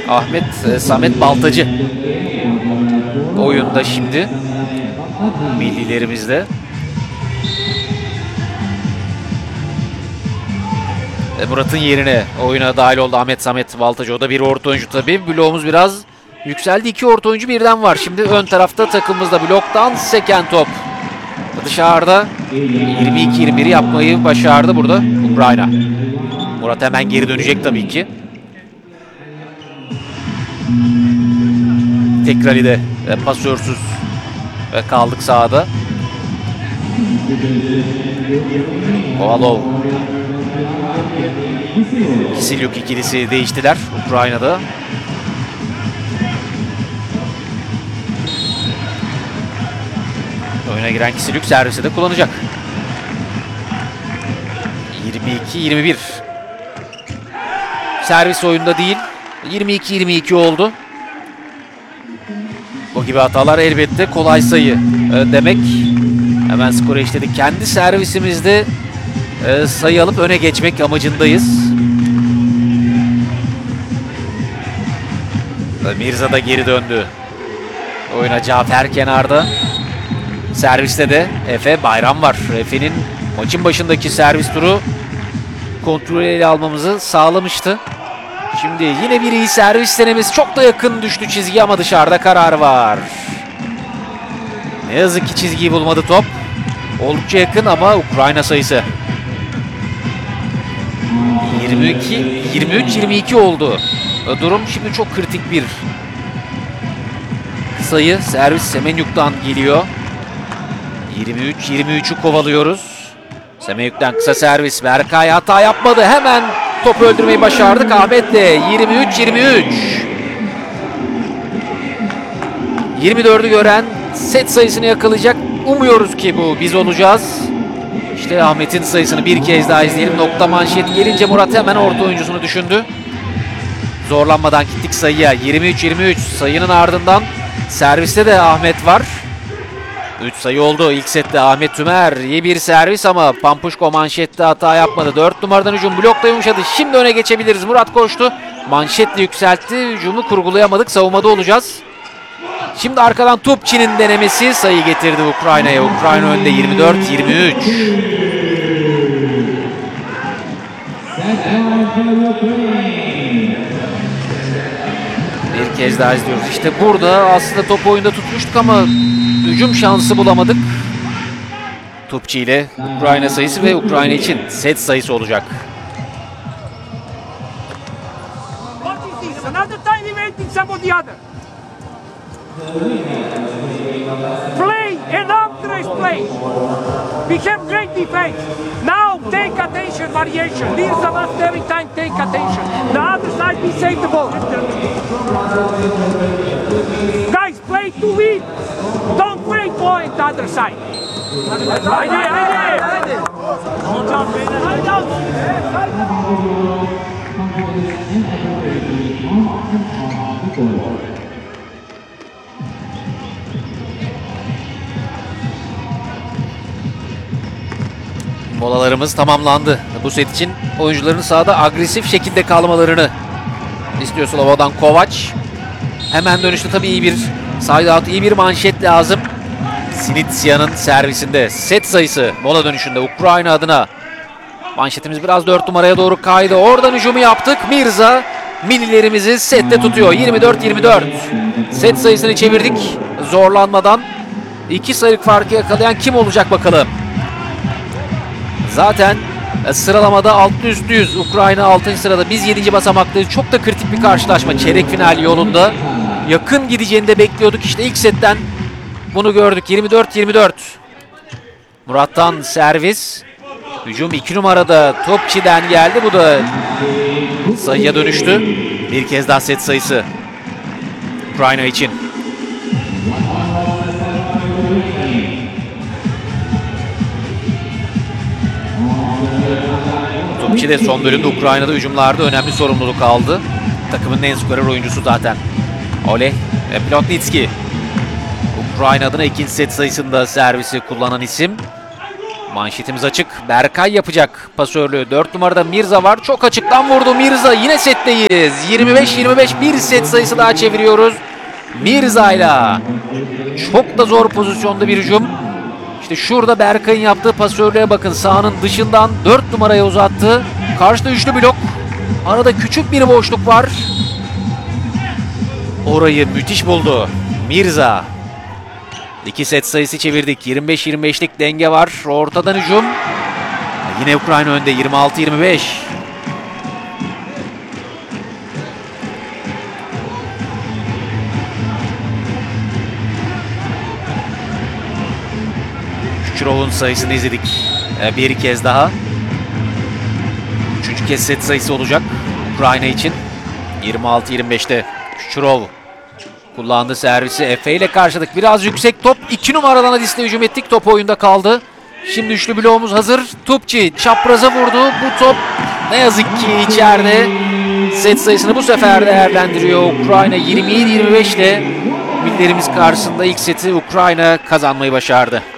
Samet Baltacı oyunda şimdi millilerimizde. Murat'ın yerine oyuna dahil oldu Samet Baltacı. O da bir orta oyuncu tabii. Bloğumuz biraz yükseldi. 2 orta oyuncu birden var. Şimdi ön tarafta takımımızda bloktan seken top. Dışarıda 22-21'i yapmayı başardı burada Ukrayna. Murat hemen geri dönecek tabii ki. Tekrar de pasörsüz ve kaldık sahada. Kovalov. Kisilyuk ikilisi değiştiler Ukrayna'da. Oyuna giren Kisilyuk servisi de kullanacak. 22-21. Servis oyunda değil. 22-22 oldu. Bu gibi hatalar elbette kolay sayı demek. Hemen skoru eşitledik. Kendi servisimizde sayı alıp öne geçmek amacındayız. Mirza da geri döndü. Oyuna Cafer kenarda. Serviste de Efe Bayram var. Efe'nin maçın başındaki servis turu kontrolü ele almamızı sağlamıştı. Şimdi yine bir iyi servis denemesi. Çok da yakın düştü çizgi ama dışarıda karar var. Ne yazık ki çizgiyi bulmadı top. Oldukça yakın ama Ukrayna sayısı. 23-22 oldu. Durum şimdi çok kritik bir sayı. Servis Semenyuk'tan geliyor. 23-23'ü kovalıyoruz. Semenyuk'tan kısa servis. Berkay hata yapmadı. Hemen topu öldürmeyi başardık. Ahmet de 23-23. 24'ü gören set sayısını yakalayacak. Umuyoruz ki bu biz olacağız. İşte Ahmet'in sayısını bir kez daha izleyelim. Nokta manşet gelince Murat hemen orta oyuncusunu düşündü. Zorlanmadan gittik sayıya. 23-23 sayının ardından serviste de Ahmet var. 3 sayı oldu. İlk sette Ahmet Tümer. İyi bir servis ama Pampuşko manşette hata yapmadı. 4 numaradan hücum blokla yumuşadı. Şimdi öne geçebiliriz. Murat koştu. Manşetle yükseltti. Hücumu kurgulayamadık. Savunmada olacağız. Şimdi arkadan Tupçi'nin denemesi sayı getirdi Ukrayna'ya. Ukrayna önde 24-23. Bir kez daha izliyoruz. İşte burada aslında top oyunda tutmuştuk ama hücum şansı bulamadık. Tupçi ile Ukrayna sayısı ve Ukrayna için set sayısı olacak. Play and outrace play. We have great defense. Now take attention variation. Mirza must every time take attention. The other side we save the ball. Guys, play to win. Don't break point the other side. Haydi. Molalarımız tamamlandı. Bu set için oyuncuların sahada agresif şekilde kalmalarını istiyor Slovadan Kovac. Hemen dönüşte tabii iyi bir side out, iyi bir manşet lazım. Sinitsia'nın servisinde set sayısı mola dönüşünde Ukrayna adına. Manşetimiz biraz 4 numaraya doğru kaydı. Oradan hücumu yaptık. Mirza millilerimizi sette tutuyor. 24-24. Set sayısını çevirdik. Zorlanmadan 2 sayılık farkı yakalayan kim olacak bakalım. Zaten sıralamada altlı üstlüyüz. Ukrayna 6. sırada. Biz 7. basamaktayız. Çok da kritik bir karşılaşma. Çeyrek final yolunda. Yakın gideceğini de bekliyorduk. İşte ilk setten bunu gördük. 24-24. Murat'tan servis. Hücum 2 numarada Topçi'den geldi. Bu da sayıya dönüştü. Bir kez daha set sayısı Ukrayna için. Topçi de son bölümde Ukrayna'da hücumlarda önemli sorumluluk aldı. Takımın en skorer oyuncusu zaten. Oleh Plotnitski. Ukrayna adına ikinci set sayısında servisi kullanan isim. Manşetimiz açık. Berkay yapacak pasörlüğü. 4 numarada Mirza var. Çok açıktan vurdu Mirza. Yine setteyiz. 25-25 bir set sayısı daha çeviriyoruz. Mirza'yla. Çok da zor pozisyonda bir hücum. İşte şurada Berkay'ın yaptığı pasörlüğe bakın. Sahanın dışından 4 numaraya uzattı. Karşıda üçlü blok. Arada küçük bir boşluk var. Orayı müthiş buldu Mirza. 2 set sayısı çevirdik. 25-25'lik denge var. Ortadan hücum. Yine Ukrayna önde 26-25. Kucherov'un sayısını izledik. Bir kez daha. 3. kez set sayısı olacak Ukrayna için. 26-25'te Kucherov kullandı servisi. Efe ile karşıladık. Biraz yüksek top. 2 numaradan Hadis'le hücum ettik. Top oyunda kaldı. Şimdi üçlü bloğumuz hazır. Tupçi çapraza vurdu. Bu top ne yazık ki içeride. Set sayısını bu sefer değerlendiriyor Ukrayna. 27-25'te millerimiz karşısında ilk seti Ukrayna kazanmayı başardı.